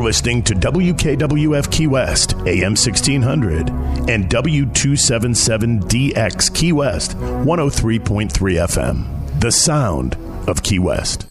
listening to WKWF Key West, AM 1600, and W277DX Key West, 103.3 FM. The sound of Key West.